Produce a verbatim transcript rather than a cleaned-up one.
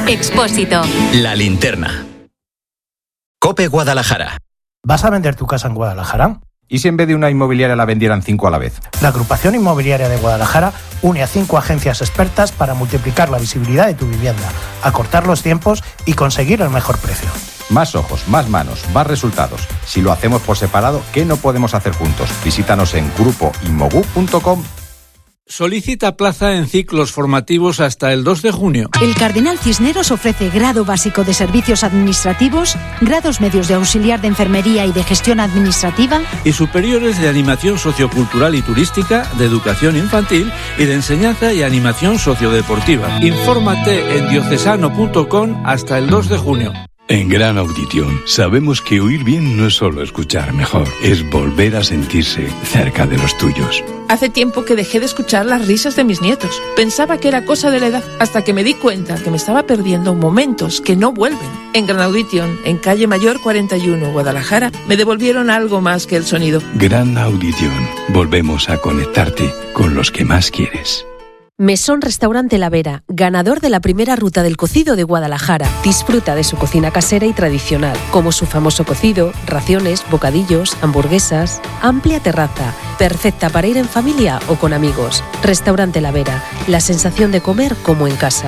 Expósito. La Linterna. COPE Guadalajara. ¿Vas a vender tu casa en Guadalajara? ¿Y si en vez de una inmobiliaria la vendieran cinco a la vez? La Agrupación Inmobiliaria de Guadalajara une a cinco agencias expertas para multiplicar la visibilidad de tu vivienda, acortar los tiempos y conseguir el mejor precio. Más ojos, más manos, más resultados. Si lo hacemos por separado, ¿qué no podemos hacer juntos? Visítanos en grupo inmogu punto com. Solicita plaza en ciclos formativos hasta el dos de junio. El Cardenal Cisneros ofrece grado básico de servicios administrativos, grados medios de auxiliar de enfermería y de gestión administrativa y superiores de animación sociocultural y turística, de educación infantil y de enseñanza y animación sociodeportiva. Infórmate en diocesano punto com hasta el dos de junio. En Gran Audición sabemos que oír bien no es solo escuchar mejor, es volver a sentirse cerca de los tuyos. Hace tiempo que dejé de escuchar las risas de mis nietos. Pensaba que era cosa de la edad, hasta que me di cuenta que me estaba perdiendo momentos que no vuelven. En Gran Audición, en calle Mayor cuarenta y uno, Guadalajara, me devolvieron algo más que el sonido. Gran Audición, volvemos a conectarte con los que más quieres. Mesón Restaurante La Vera, ganador de la primera ruta del cocido de Guadalajara. Disfruta de su cocina casera y tradicional, como su famoso cocido, raciones, bocadillos, hamburguesas, amplia terraza, perfecta para ir en familia o con amigos. Restaurante La Vera, la sensación de comer como en casa.